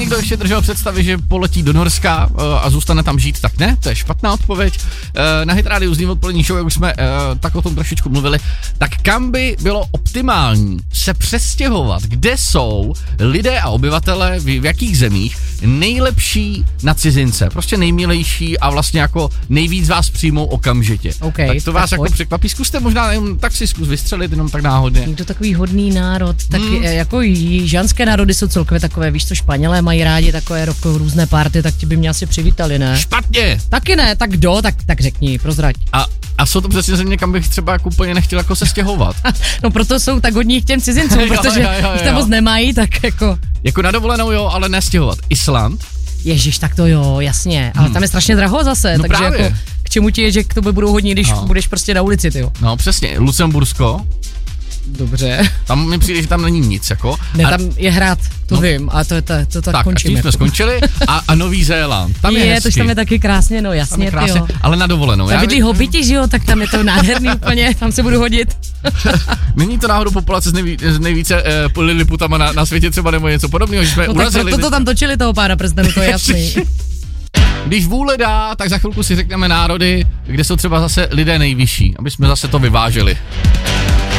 někdo ještě držel představy, že poletí do Norska a zůstane tam žít, tak ne, to je špatná odpověď. Na Hit Radio z odpolední show, jak už jsme tak o tom trošičku mluvili, tak kam by bylo optimální se přestěhovat, kde jsou lidé a obyvatele, v jakých zemích nejlepší na cizince, prostě nejmilejší a vlastně jako nejvíc vás přijmou okamžitě. Okay, tak to vás jako překvapí, zkuste možná jenom tak si zkus vystřelit jenom tak náhodně. Někdo takový hodný národ, tak jako jižanské národy jsou celkově takové, víš co, Španělé mají rádi takové různé party, tak ti by mě asi přivítali, ne? Špatně! Taky ne, tak kdo? Tak řekni, prozrať. A jsou to přesně země, kam bych třeba jako úplně nechtěl jako se stěhovat. No proto jsou tak hodní k těm cizincům, protože už tam moc nemají, tak jako... Jako na dovolenou jo, ale nestěhovat. Island? Ježiš, tak to jo, jasně, ale tam je strašně draho zase, no takže právě. jako k čemu ti je, že k tobě budou hodní, když budeš prostě na ulici, tyjo. No přesně, Lucembursko. Dobře. Tam mi přijde, že tam není nic, jako. Ne, tam je hrad, to vím, a to tak končíme. Tak, a jsme skončili a Nový Zéland, tam je hezky. To tam je taky krásně, no jasně, krásně, ale na dovolenou. Tam bydlí hobiti, že jo, tak tam je to nádherný úplně, tam se budu hodit. Není to náhodou populace s nejvíce liliputama na světě třeba nebo něco podobného, že jsme urazili. Tak to tam točili toho pána prstenů, to je jasný. Když vůle dá, tak za chvilku si řekneme národy, kde jsou třeba zase lidé nejvyšší, aby jsme zase to vyváželi.